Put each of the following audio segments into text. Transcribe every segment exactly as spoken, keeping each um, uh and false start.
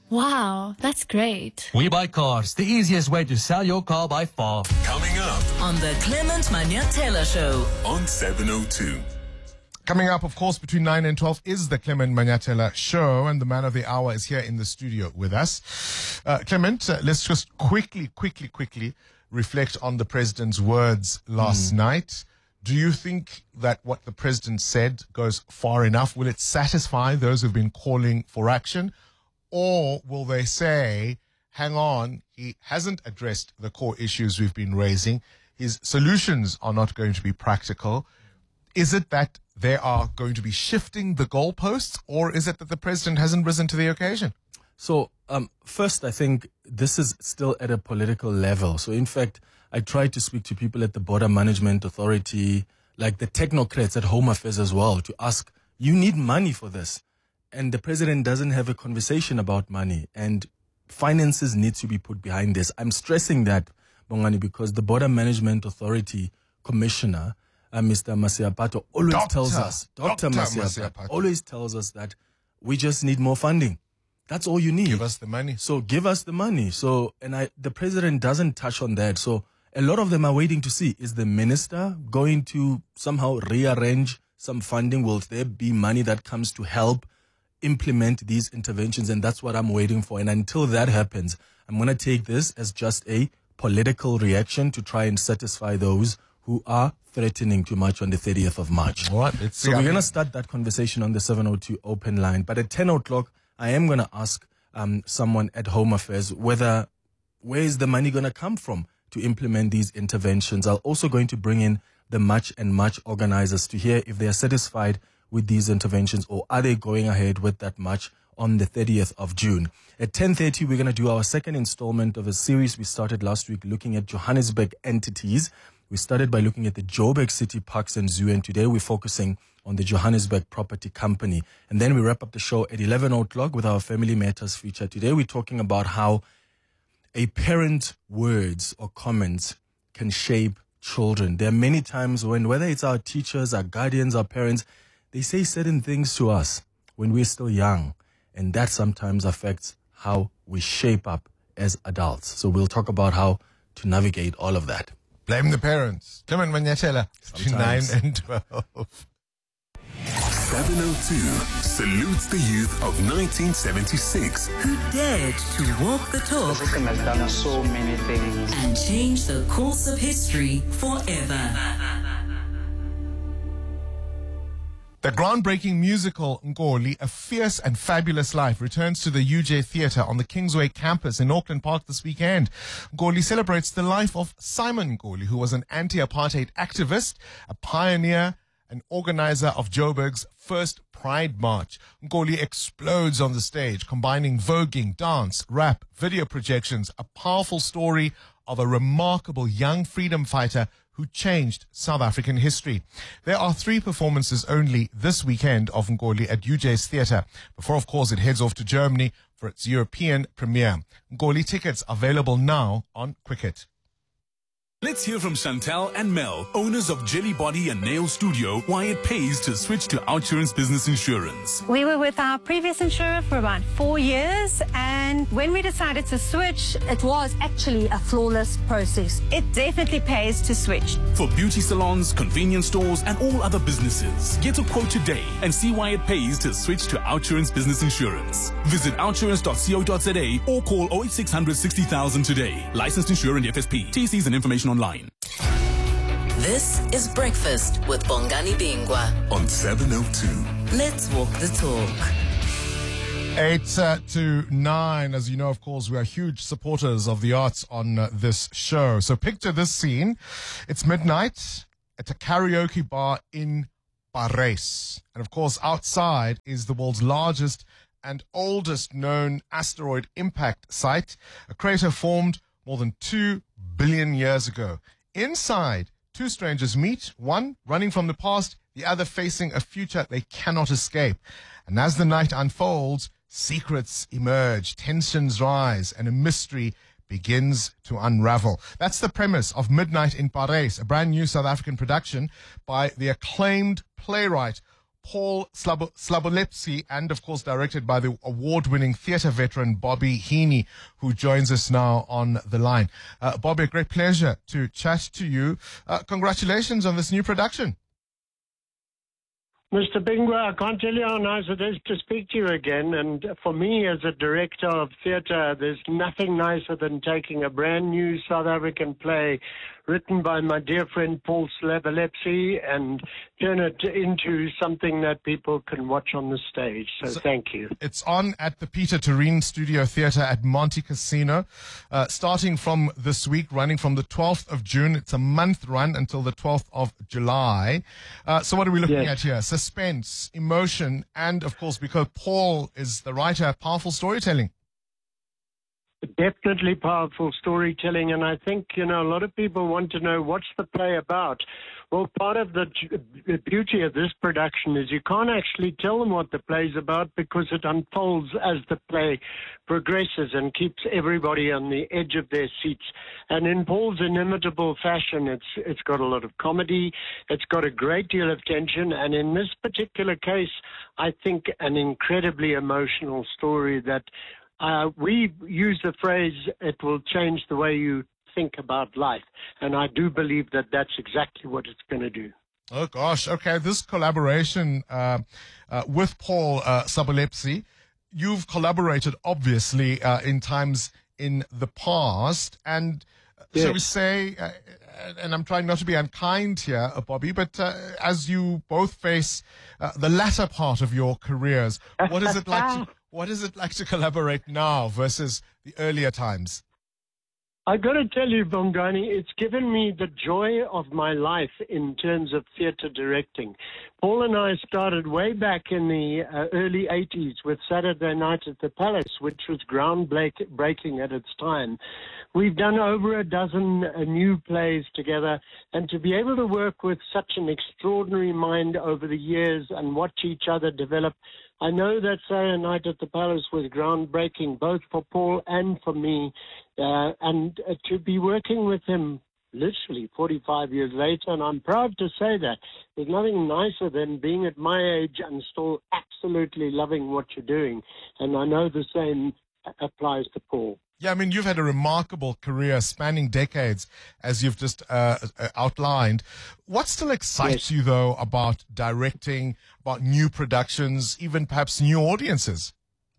Wow, that's great. We Buy Cars, the easiest way to sell your car by far. Coming up on the Clement Manyatela Show on seven oh two. Coming up, of course, between nine and twelve is the Clement Manyatela Show, and the man of the hour is here in the studio with us. Uh, Clement, uh, let's just quickly, quickly, quickly reflect on the president's words last mm. night. Do you think that what the president said goes far enough? Will it satisfy those who've been calling for action? Or will they say, hang on, he hasn't addressed the core issues we've been raising. His solutions are not going to be practical. Is it that they are going to be shifting the goalposts, or is it that the president hasn't risen to the occasion? So, um, first, I think this is still at a political level. So, in fact, I tried to speak to people at the Border Management Authority, like the technocrats at Home Affairs as well, to ask, you need money for this. And the president doesn't have a conversation about money, and finances need to be put behind this. I'm stressing that, Bongani, because the Border Management Authority Commissioner, Uh, Mister Masiapato always Doctor, tells us, Doctor Masiapato always tells us that we just need more funding. That's all you need. Give us the money. So give us the money. So, and I, the president doesn't touch on that. So a lot of them are waiting to see, is the minister going to somehow rearrange some funding? Will there be money that comes to help implement these interventions? And that's what I'm waiting for. And until that happens, I'm going to take this as just a political reaction to try and satisfy those who are threatening too much on the thirtieth of March. What? It's, so yeah, we're going to start that conversation on the seven oh two open line. But at ten o'clock, I am going to ask um, someone at Home Affairs whether, where is the money going to come from to implement these interventions? I'm also going to bring in the March and March organizers to hear if they are satisfied with these interventions, or are they going ahead with that march on the thirtieth of June. At ten thirty, we're going to do our second installment of a series we started last week looking at Johannesburg entities. We started by looking at the Joburg City Parks and Zoo, and today we're focusing on the Johannesburg Property Company. And then we wrap up the show at eleven o'clock with our Family Matters feature. Today we're talking about how a parent's words or comments can shape children. There are many times when, whether it's our teachers, our guardians, our parents, they say certain things to us when we're still young, and that sometimes affects how we shape up as adults. So we'll talk about how to navigate all of that. Blame the parents. Clement Manyatela, between nine and twelve. seven oh two salutes the youth of nineteen seventy-six. Who dared to walk the talk The system has done so many things and change the course of history forever. The groundbreaking musical Nkoli, A Fierce and Fabulous Life, returns to the U J Theatre on the Kingsway campus in Auckland Park this weekend. Nkoli celebrates the life of Simon Nkoli, who was an anti-apartheid activist, a pioneer, an organizer of Joburg's first Pride March. Nkoli explodes on the stage, combining voguing, dance, rap, video projections, a powerful story of a remarkable young freedom fighter who changed South African history. There are three performances only this weekend of Nkoli at U J's Theatre, before, of course, it heads off to Germany for its European premiere. Nkoli tickets available now on Quicket. Let's hear from Chantal and Mel, owners of Jelly Body and Nail Studio, why it pays to switch to Outsurance Business Insurance. We were with our previous insurer for about four years, and when we decided to switch, it was actually a flawless process. It definitely pays to switch. For beauty salons, convenience stores, and all other businesses, get a quote today and see why it pays to switch to Outsurance Business Insurance. Visit outsurance dot co dot za or call oh eight six hundred sixty thousand today. Licensed insurer and F S P. T Cs and information online. This is Breakfast with Bongani Bingwa On seven oh two. Let's walk the talk. Eight uh, to nine. As you know, of course, we are huge supporters of the arts on uh, this show. So picture this scene. It's midnight at a karaoke bar in Parys. And of course, outside is the world's largest and oldest known asteroid impact site, a crater formed more than two billion years ago. Inside, two strangers meet, one running from the past, the other facing a future they cannot escape. And as the night unfolds, secrets emerge, tensions rise, and a mystery begins to unravel. That's the premise of Midnight in Parys, a brand new South African production by the acclaimed playwright Paul Slabo- Slabolepsy, and of course directed by the award-winning theatre veteran Bobby Heaney, who joins us now on the line. Uh, Bobby, a great pleasure to chat to you. Uh, congratulations on this new production. Mister Bingwa, I can't tell you how nice it is to speak to you again. And for me, as a director of theatre, there's nothing nicer than taking a brand new South African play written by my dear friend Paul Slabolepsy and turn it into something that people can watch on the stage. So, so thank you. It's on at the Peter Tureen Studio Theatre at Monte Casino, uh, starting from this week, running from the twelfth of June. It's a month run until the twelfth of July. Uh, so what are we looking Yes. at here? Suspense, emotion, and of course, because Paul is the writer, powerful storytelling. Definitely powerful storytelling, and I think, you know, a lot of people want to know what's the play about. Well, part of the, the beauty of this production is you can't actually tell them what the play's about because it unfolds as the play progresses and keeps everybody on the edge of their seats. And in Paul's inimitable fashion, it's it's got a lot of comedy, it's got a great deal of tension, and in this particular case, I think an incredibly emotional story that Uh, we use the phrase, it will change the way you think about life. And I do believe that that's exactly what it's going to do. Oh, gosh. Okay, this collaboration uh, uh, with Paul uh, Slabolepsy, you've collaborated, obviously, uh, in times in the past. And uh, Yes. shall we say, uh, and I'm trying not to be unkind here, uh, Bobby, but uh, as you both face uh, the latter part of your careers, what is it like to... What is it like to collaborate now versus the earlier times? I got to tell you, Bongani, it's given me the joy of my life in terms of theatre directing. Paul and I started way back in the uh, early eighties with Saturday Night at the Palace, which was groundbreaking at its time. We've done over a dozen uh, new plays together, and to be able to work with such an extraordinary mind over the years and watch each other develop, I know that Saturday Night at the Palace was groundbreaking, both for Paul and for me, uh, and uh, to be working with him literally forty-five years later, and I'm proud to say that. There's nothing nicer than being at my age and still absolutely loving what you're doing, and I know the same applies to Paul. Yeah, I mean, you've had a remarkable career spanning decades, as you've just uh, outlined. What still excites Yes. you, though, about directing, about new productions, even perhaps new audiences?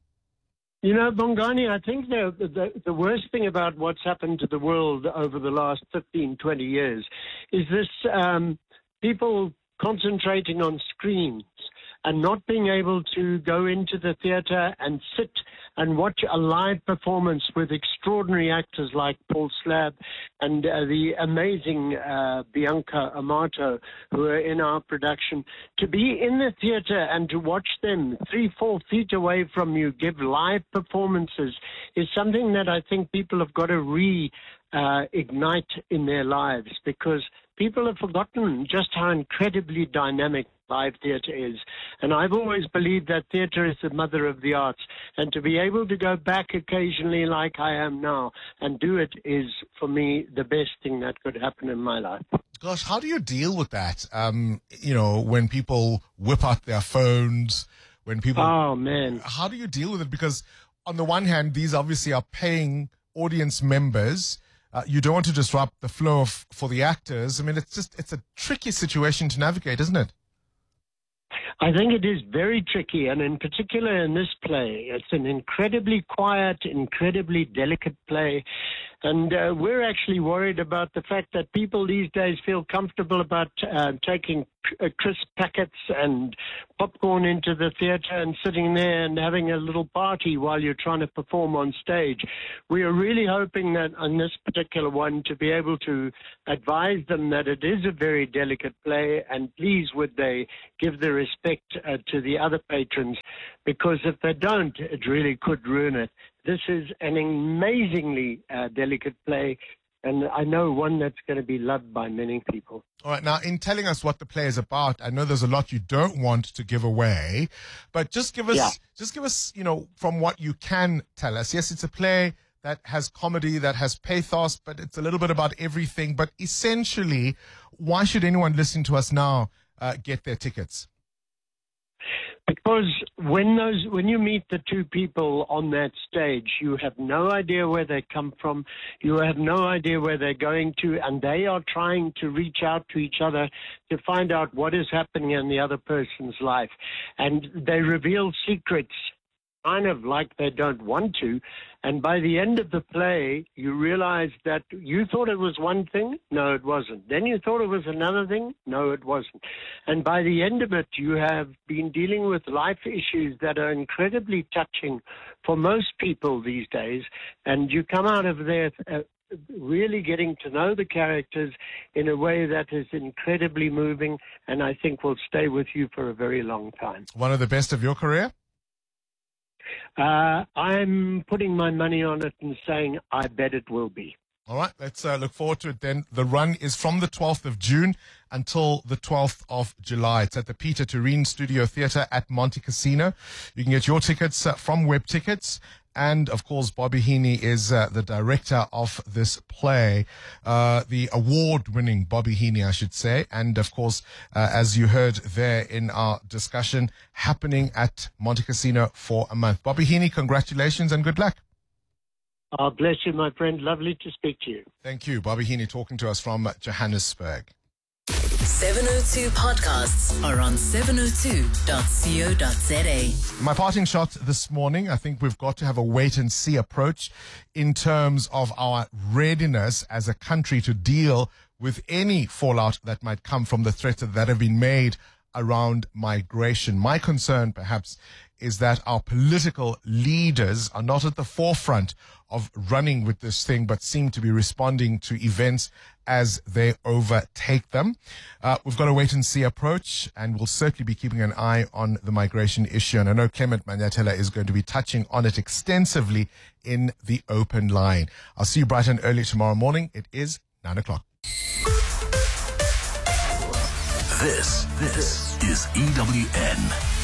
You know, Bongani, I think the, the the worst thing about what's happened to the world over the last fifteen, twenty years is this um, people concentrating on screens and not being able to go into the theatre and sit and watch a live performance with extraordinary actors like Paul Slab and uh, the amazing uh, Bianca Amato, who are in our production. To be in the theatre and to watch them three, four feet away from you give live performances is something that I think people have got to re uh, ignite in their lives, because people have forgotten just how incredibly dynamic live theatre is. And I've always believed that theatre is the mother of the arts. And to be able to go back occasionally like I am now and do it is, for me, the best thing that could happen in my life. Gosh, how do you deal with that? Um, you know, when people whip out their phones, when people... Oh, man. How do you deal with it? Because on the one hand, these obviously are paying audience members. Uh, you don't want to disrupt the flow of, for the actors. I mean, it's just, it's a tricky situation to navigate, isn't it? I think it is very tricky, and in particular in this play, it's an incredibly quiet, incredibly delicate play, and uh, we're actually worried about the fact that people these days feel comfortable about uh, taking uh, crisp packets and popcorn into the theatre and sitting there and having a little party while you're trying to perform on stage. We are really hoping that on this particular one to be able to advise them that it is a very delicate play, and please would they give the respect uh, to the other patrons, because if they don't, it really could ruin it. This is an amazingly uh, delicate play, and I know one that's going to be loved by many people. All right. Now, in telling us what the play is about, I know there's a lot you don't want to give away, but just give us, Yeah. just give us, you know, from what you can tell us. Yes, it's a play that has comedy, that has pathos, but it's a little bit about everything. But essentially, why should anyone listening to us now uh, get their tickets? Because when those, when you meet the two people on that stage, you have no idea where they come from, you have no idea where they're going to, and they are trying to reach out to each other to find out what is happening in the other person's life. And they reveal secrets, kind of like they don't want to. And by the end of the play, you realize that you thought it was one thing. No, it wasn't. Then you thought it was another thing. No, it wasn't. And by the end of it, you have been dealing with life issues that are incredibly touching for most people these days. And you come out of there uh, really getting to know the characters in a way that is incredibly moving, and I think will stay with you for a very long time. One of the best of your career? Uh, I'm putting my money on it and saying I bet it will be. All right, let's uh, look forward to it then. The run is from the twelfth of June until the twelfth of July. It's at the Peter Tureen Studio Theatre at Monte Casino. You can get your tickets uh, from Web Tickets. And, of course, Bobby Heaney is uh, the director of this play, uh, the award-winning Bobby Heaney, I should say. And, of course, uh, as you heard there in our discussion, happening at Monte Casino for a month. Bobby Heaney, congratulations and good luck. Oh, bless you, my friend. Lovely to speak to you. Thank you. Bobby Heaney talking to us from Johannesburg. seven oh two podcasts are on seven oh two dot co dot za. My parting shot this morning, I think we've got to have a wait-and-see approach in terms of our readiness as a country to deal with any fallout that might come from the threats that have been made around migration. My concern, perhaps, is that our political leaders are not at the forefront of running with this thing, but seem to be responding to events as they overtake them. Uh, we've got a wait-and-see approach, and we'll certainly be keeping an eye on the migration issue. And I know Clement Manyathela is going to be touching on it extensively in the open line. I'll see you bright and early tomorrow morning. It is nine o'clock. This, this is E W N.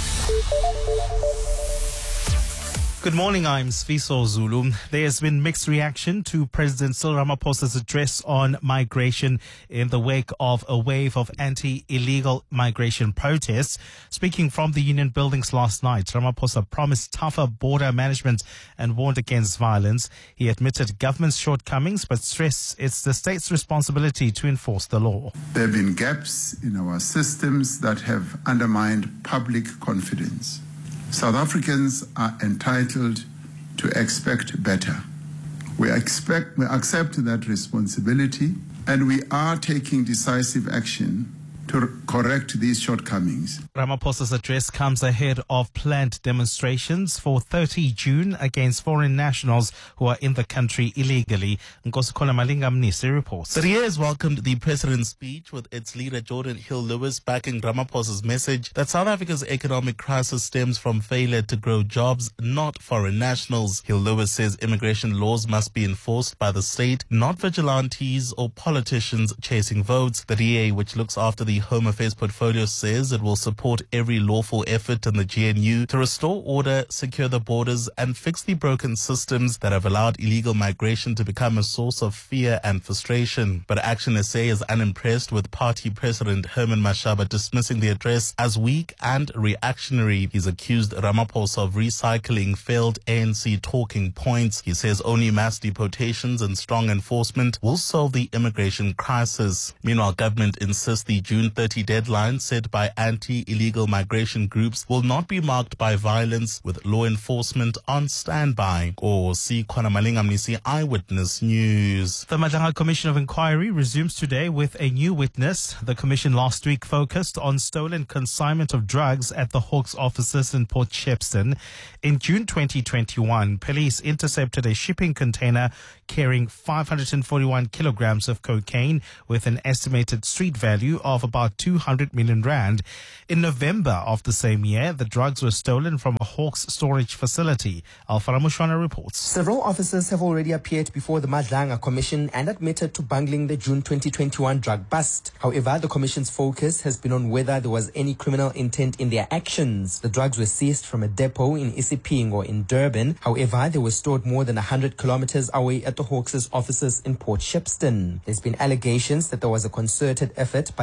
Good morning, I'm Sfiso Zulu. There has been mixed reaction to President Cyril Ramaphosa's address on migration in the wake of a wave of anti-illegal migration protests. Speaking from the union buildings last night, Ramaphosa promised tougher border management and warned against violence. He admitted government's shortcomings, but stressed it's the state's responsibility to enforce the law. There have been gaps in our systems that have undermined public confidence. South Africans are entitled to expect better. We expect, we accept that responsibility, and we are taking decisive action to correct these shortcomings. Ramaphosa's address comes ahead of planned demonstrations for thirty June against foreign nationals who are in the country illegally. Nkosikola Malinga Mnisi reports. The R I A has welcomed the president's speech, with its leader Jordan Hill-Lewis backing Ramaphosa's message that South Africa's economic crisis stems from failure to grow jobs, not foreign nationals. Hill-Lewis says immigration laws must be enforced by the state, not vigilantes or politicians chasing votes. The R I A, which looks after the Home Affairs portfolio, says it will support every lawful effort in the G N U to restore order, secure the borders, and fix the broken systems that have allowed illegal migration to become a source of fear and frustration. But Action S A is unimpressed with party president Herman Mashaba dismissing the address as weak and reactionary. He's accused Ramaphosa of recycling failed A N C talking points. He says only mass deportations and strong enforcement will solve the immigration crisis. Meanwhile, government insists the June thirtieth deadline set by anti-illegal migration groups will not be marked by violence, with law enforcement on standby. Or see Kwana Malinga Mnisi, Eyewitness News. The Madlanga Commission of Inquiry resumes today with a new witness. The commission last week focused on stolen consignment of drugs at the Hawks offices in Port Shepstone. In June twenty twenty-one, police intercepted a shipping container carrying five hundred forty-one kilograms of cocaine with an estimated street value of about two hundred million rand. In November of the same year, the drugs were stolen from a Hawks storage facility. Alfara Mushwana reports. Several officers have already appeared before the Madlanga Commission and admitted to bungling the June twenty twenty-one drug bust. However, the Commission's focus has been on whether there was any criminal intent in their actions. The drugs were seized from a depot in Isipingo in Durban. However, they were stored more than one hundred kilometers away at the Hawks' offices in Port Shepstone. There's been allegations that there was a concerted effort by some police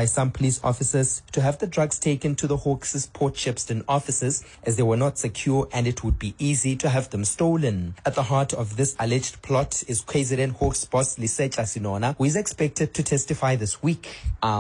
police officers to have the drugs taken to the Hawks' Port Shepstone offices as they were not secure and it would be easy to have them stolen. At the heart of this alleged plot is K Z N Hawks boss Lisetla Sinona, who is expected to testify this week.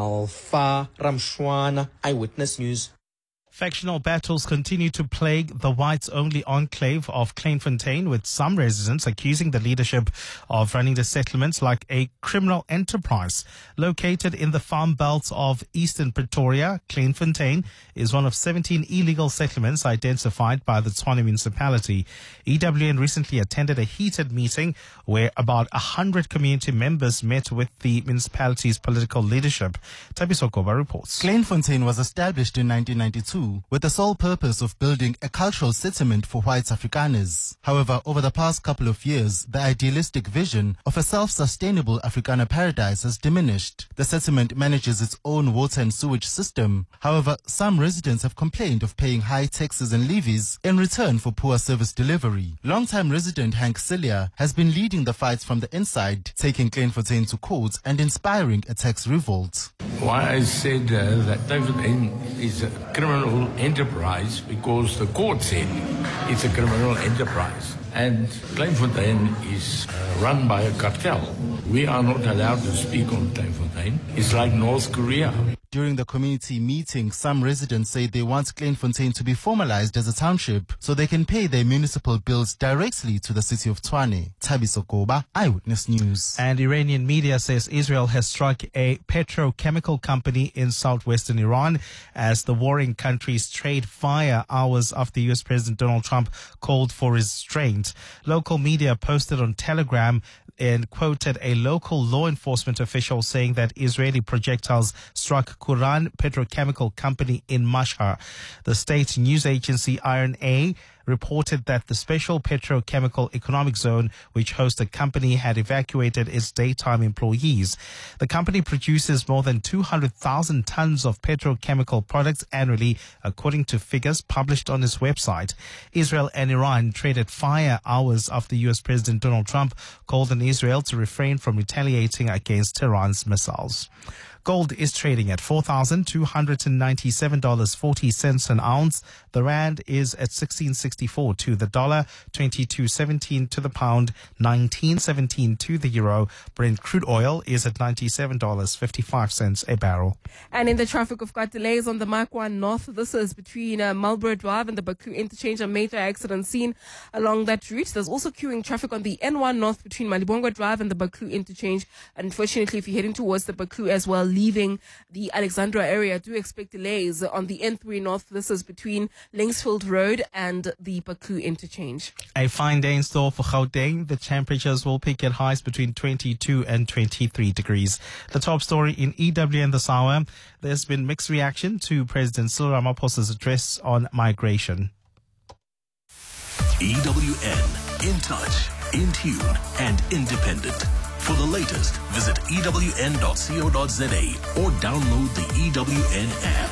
Alpha Ramshwana, Eyewitness News. Factional battles continue to plague the whites-only enclave of Kleinfontein, with some residents accusing the leadership of running the settlements like a criminal enterprise. Located in the farm belt of eastern Pretoria, Kleinfontein is one of seventeen illegal settlements identified by the Tshwane municipality. E W N recently attended a heated meeting where about one hundred community members met with the municipality's political leadership. Tabiso Koba reports. Kleinfontein was established in nineteen ninety-two with the sole purpose of building a cultural settlement for white Afrikaners. However, over the past couple of years, the idealistic vision of a self-sustainable Afrikaner paradise has diminished. The settlement manages its own water and sewage system. However, some residents have complained of paying high taxes and levies in return for poor service delivery. Longtime resident Hank Cilia has been leading the fights from the inside, taking Kleinfontein to court and inspiring a tax revolt. Why I said uh, that Kleinfontein is a criminal enterprise because the court said it's a criminal enterprise. And Kleinfontein is uh, run by a cartel. We are not allowed to speak on Kleinfontein. It's like North Korea. During the community meeting, some residents say they want Kleinfontein to be formalized as a township so they can pay their municipal bills directly to the city of Tshwane. Tabiso Koba, Eyewitness News. And Iranian media says Israel has struck a petrochemical company in southwestern Iran as the warring countries trade fire hours after U S President Donald Trump called for restraint. Local media posted on Telegram and quoted a local law enforcement official saying that Israeli projectiles struck Quran Petrochemical Company in Mashhad. The state news agency I R N A reported that the Special Petrochemical Economic Zone, which hosts the company, had evacuated its daytime employees. The company produces more than two hundred thousand tons of petrochemical products annually, according to figures published on its website. Israel and Iran traded fire hours after U S President Donald Trump called on Israel to refrain from retaliating against Tehran's missiles. Gold is trading at four thousand two hundred ninety-seven dollars and forty cents an ounce. The rand is at sixteen sixty-four to the dollar, twenty-two seventeen to the pound, nineteen seventeen to the euro. Brent crude oil is at ninety-seven dollars and fifty-five cents a barrel. And in the traffic, we've got delays on the Makwan North. This is between uh, Marlborough Drive and the Baku interchange. A major accident seen along that route. There's also queuing traffic on the N one North between Malibongwe Drive and the Baku interchange. Unfortunately, if you're heading towards the Baku as well, leaving the Alexandra area, do expect delays on the N three North. This is between Linksfield Road and the Baku interchange. A fine day in store for Gauteng. The temperatures will peak at highs between twenty-two and twenty-three degrees. The top story in E W N this hour: there's been mixed reaction to President Cyril Ramaphosa's address on migration. E W N, in touch, in tune, and independent. For the latest, visit E W N dot co dot za or download the E W N app.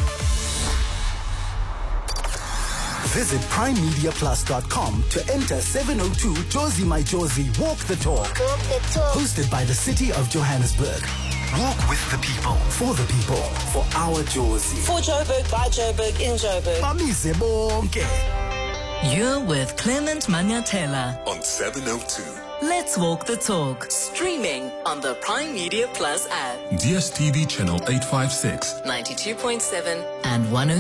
Visit prime media plus dot com to enter seven oh two Jozi My Jozi Walk the Talk. Walk the Talk. Hosted by the City of Johannesburg. Walk with the people, for the people, for our Jozi. For Joburg, by Joburg, in Joburg. Bamise bonke. You're with Clement Manyatela on seven oh two. Let's Walk the Talk, streaming on the Prime Media Plus app. D S T V channel eight five six, ninety-two point seven and one oh